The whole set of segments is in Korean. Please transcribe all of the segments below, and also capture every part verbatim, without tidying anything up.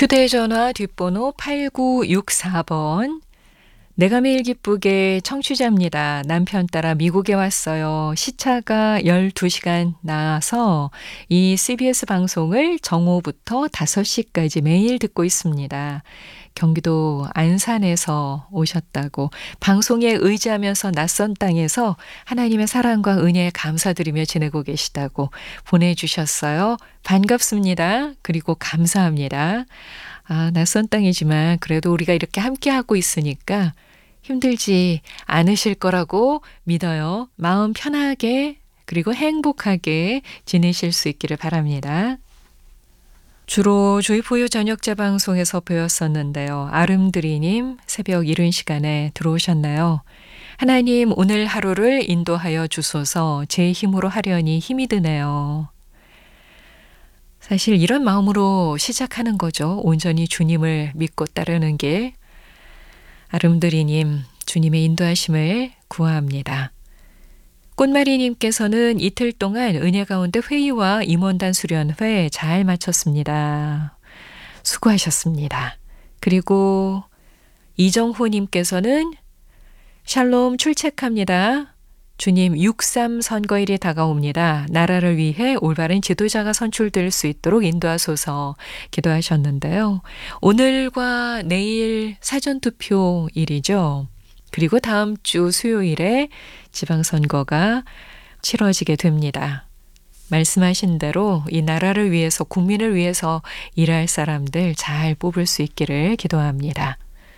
휴대전화 뒷번호 팔구육사 번. 내가 매일 기쁘게 청취자입니다. 남편 따라 미국에 왔어요. 시차가 열두 시간 나서 이 씨비에스 방송을 정오부터 다섯 시까지 매일 듣고 있습니다. 경기도 안산에서 오셨다고 방송에 의지하면서 낯선 땅에서 하나님의 사랑과 은혜에 감사드리며 지내고 계시다고 보내주셨어요. 반갑습니다. 그리고 감사합니다. 아, 낯선 땅이지만 그래도 우리가 이렇게 함께하고 있으니까 힘들지 않으실 거라고 믿어요. 마음 편하게 그리고 행복하게 지내실 수 있기를 바랍니다. 주로 주입후유 저녁제 방송에서 배웠었는데요. 아름드리님 새벽 이른 시간에 들어오셨나요? 하나님 오늘 하루를 인도하여 주소서 제 힘으로 하려니 힘이 드네요. 사실 이런 마음으로 시작하는 거죠. 온전히 주님을 믿고 따르는 길. 아름드리님 주님의 인도하심을 구합니다. 꽃마리님께서는 이틀 동안 은혜 가운데 회의와 임원단 수련회 잘 마쳤습니다. 수고하셨습니다. 그리고 이정호님께서는 샬롬 출첵합니다. 주님 육삼 선거일이 다가옵니다. 나라를 위해 올바른 지도자가 선출될 수 있도록 인도하소서 기도하셨는데요. 오늘과 내일 사전투표일이죠. 그리고 다음 주 수요일에 지방선거가 치러지게 됩니다. 말씀하신 대로 이 나라를 위해서 국민을 위해서 일할 사람들 잘 뽑을 수 있기를 기도합니다.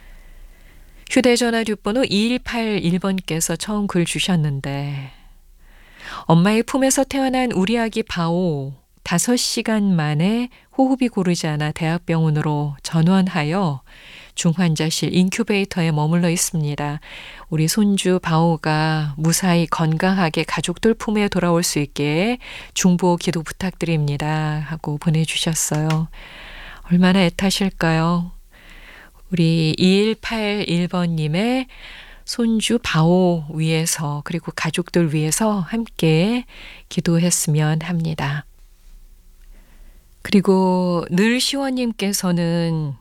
휴대전화 뒷번호 이일팔일 번께서 처음 글 주셨는데 엄마의 품에서 태어난 우리 아기 바오 다섯 시간 만에 호흡이 고르지 않아 대학병원으로 전원하여 중환자실 인큐베이터에 머물러 있습니다. 우리 손주 바오가 무사히 건강하게 가족들 품에 돌아올 수 있게 중보 기도 부탁드립니다. 하고 보내주셨어요. 얼마나 애타실까요? 우리 이일팔일 번님의 손주 바오 위해서 그리고 가족들 위해서 함께 기도했으면 합니다. 그리고 늘 시원님께서는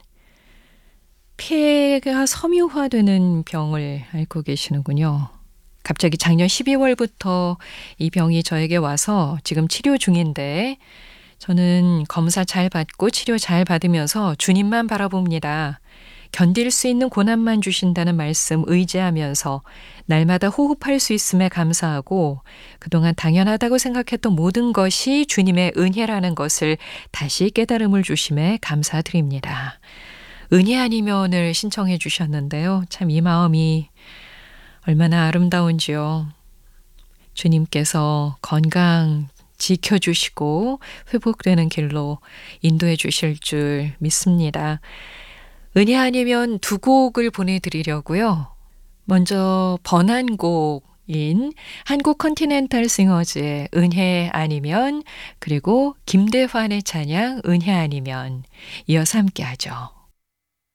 폐가 섬유화되는 병을 앓고 계시는군요. 갑자기 작년 십이월부터 이 병이 저에게 와서 지금 치료 중인데 저는 검사 잘 받고 치료 잘 받으면서 주님만 바라봅니다. 견딜 수 있는 고난만 주신다는 말씀 의지하면서 날마다 호흡할 수 있음에 감사하고 그동안 당연하다고 생각했던 모든 것이 주님의 은혜라는 것을 다시 깨달음을 주심에 감사드립니다. 은혜 아니면을 신청해 주셨는데요. 참 이 마음이 얼마나 아름다운지요. 주님께서 건강 지켜주시고 회복되는 길로 인도해 주실 줄 믿습니다. 은혜 아니면 두 곡을 보내드리려고요. 먼저 번안곡인 한국 컨티넨탈 싱어즈의 은혜 아니면 그리고 김대환의 찬양 은혜 아니면 이어서 함께 하죠.